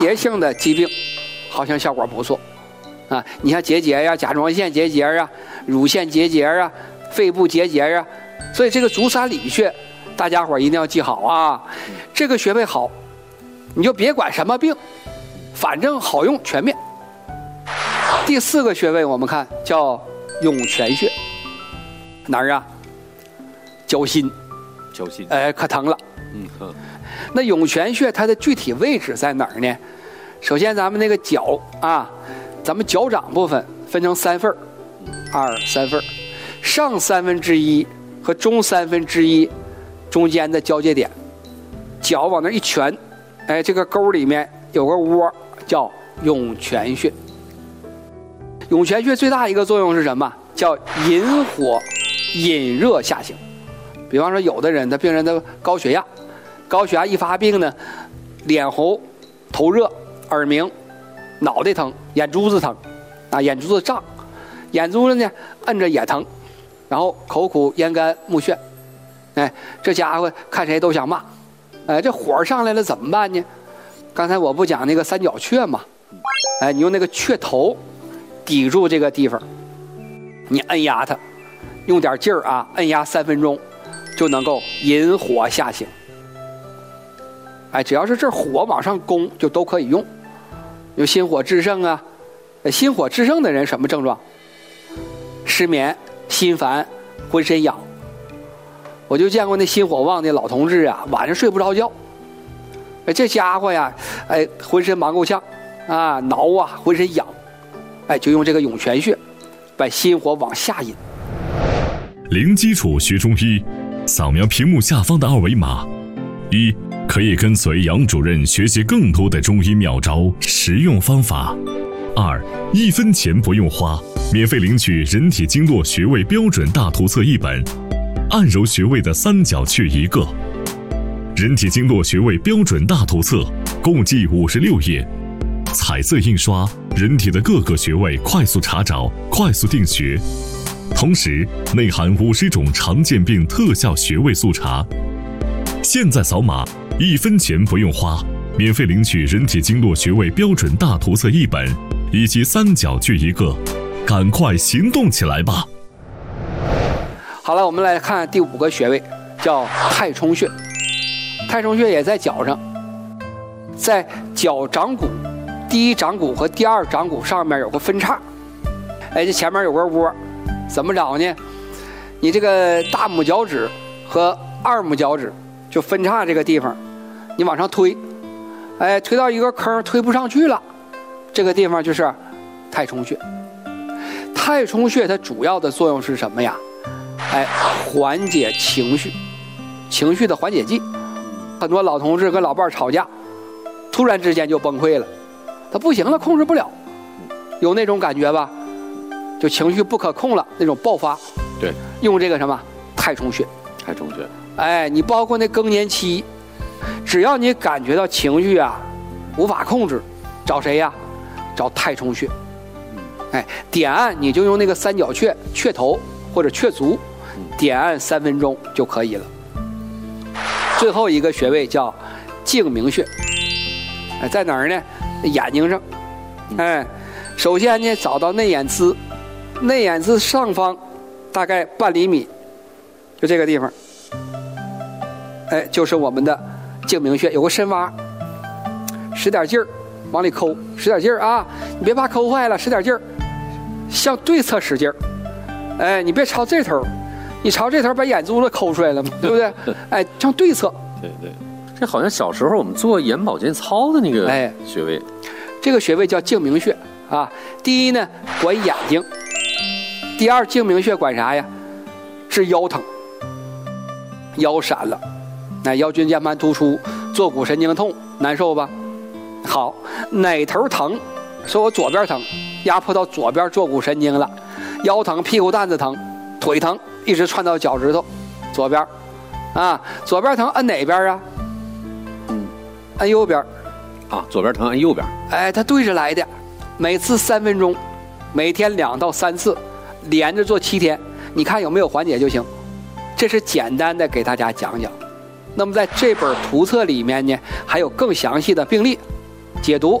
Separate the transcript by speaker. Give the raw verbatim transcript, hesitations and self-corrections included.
Speaker 1: 结性的疾病好像效果不错啊。你像结节呀、甲状腺结节啊、乳腺结节啊、肺部结节啊，所以这个足三里穴大家伙一定要记好啊。这个穴位好，你就别管什么病，反正好用全面。第四个穴位我们看叫涌泉穴，哪儿啊？脚心，
Speaker 2: 脚心，
Speaker 1: 哎，可疼了。
Speaker 2: 嗯嗯。
Speaker 1: 那涌泉穴它的具体位置在哪儿呢？首先咱们那个脚啊，咱们脚掌部分分成三份儿，二三份儿，上三分之一和中三分之一中间的交界点，脚往那一拳，哎，这个沟里面有个窝叫涌泉穴。涌泉穴最大一个作用是什么？叫引火引热下行。比方说有的人的病人的高血压，高血压一发病呢，脸红、头热、耳鸣、脑袋疼、眼珠子疼，啊，眼珠子胀，眼珠子呢摁着也疼，然后口苦咽干目眩，哎，这家伙看谁都想骂，哎，这火上来了怎么办呢？刚才我不讲那个三角穴吗？哎，你用那个穴头抵住这个地方，你按压它，用点劲儿啊，按压三分钟，就能够引火下行。哎，只要是这火往上攻，就都可以用。有心火炽盛啊，心火炽盛的人什么症状？失眠、心烦、浑身痒。我就见过那心火旺的老同志啊，晚上睡不着觉。哎，这家伙呀，哎，浑身忙够呛啊，挠啊，浑身痒。哎，就用这个涌泉穴，把心火往下引。
Speaker 3: 零基础学中医，扫描屏幕下方的二维码。一，可以跟随杨主任学习更多的中医妙招、实用方法。二，一分钱不用花，免费领取人体经络穴位标准大图册一本，按揉穴位的三角穴一个。人体经络穴位标准大图册共计五十六页，彩色印刷，人体的各个穴位快速查找、快速定穴，同时内含五十种常见病特效穴位速查。现在扫码，一分钱不用花，免费领取人体经络穴位标准大图册一本以及三角穴一个，赶快行动起来吧！
Speaker 1: 好了，我们来看第五个穴位，叫太冲穴。太冲穴也在脚上，在脚掌骨第一掌骨和第二掌骨上面有个分叉，哎，这前面有个窝，怎么找呢？你这个大拇脚趾和二拇脚趾就分叉这个地方，你往上推，哎，推到一个坑，推不上去了，这个地方就是太冲穴。太冲穴它主要的作用是什么呀？哎，缓解情绪，情绪的缓解剂。很多老同志跟老伴吵架，突然之间就崩溃了，他不行了，控制不了，有那种感觉吧？就情绪不可控了，那种爆发。
Speaker 2: 对，
Speaker 1: 用这个什么太冲穴。
Speaker 2: 太冲穴。
Speaker 1: 哎，你包括那更年期，只要你感觉到情绪啊无法控制，找谁呀？找太冲穴。哎，点按你就用那个三角穴穴头或者穴足，点按三分钟就可以了。最后一个穴位叫睛明穴，哎，在哪儿呢？眼睛上。哎，首先呢，找到内眼眦，内眼眦上方大概半厘米，就这个地方，哎，就是我们的睛明穴，有个深洼，使点劲儿往里抠，使点劲儿啊，你别怕抠坏了，使点劲儿，向对侧使劲儿，哎，你别朝这头。你朝这头把眼珠子抠出来了嘛，对不对？哎，向对侧。
Speaker 2: 对对，这好像小时候我们做眼保健操的那个穴位。哎，
Speaker 1: 这个穴位叫睛明穴啊。第一呢，管眼睛；第二，睛明穴管啥呀？治腰疼，腰闪了，哎，腰椎间盘突出，坐骨神经痛，难受吧？好，哪头疼？说我左边疼，压迫到左边坐骨神经了，腰疼，屁股蛋子疼，腿疼。一直窜到脚趾头，左边，啊，左边疼按哪边啊？嗯，按右边。
Speaker 2: 啊，左边疼按右边。
Speaker 1: 哎，它对着来的，每次三分钟，每天两到三次，连着做七天，你看有没有缓解就行。这是简单的给大家讲讲。那么在这本图册里面呢，还有更详细的病例， 解读